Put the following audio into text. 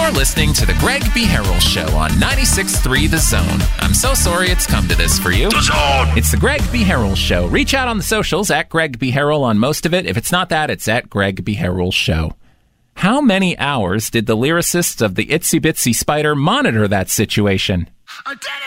You're listening to the Greg B. Harrell Show on 96.3 The Zone. I'm so sorry it's come to this for you. The Zone! It's the Greg B. Harrell Show. Reach out on the socials at Greg B. Harrell on most of it. If it's not that, it's at Greg B. Harrell Show. How many hours did the lyricists of the Itsy Bitsy Spider monitor that situation? I did it!